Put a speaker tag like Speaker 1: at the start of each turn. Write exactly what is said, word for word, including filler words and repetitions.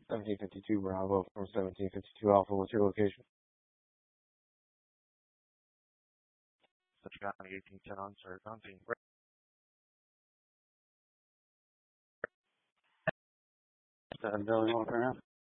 Speaker 1: seventeen fifty-two Bravo from seventeen fifty-two Alpha. What's your location?
Speaker 2: Such County eighteen ten on, sir. Counting.
Speaker 1: Seven Billy Walker.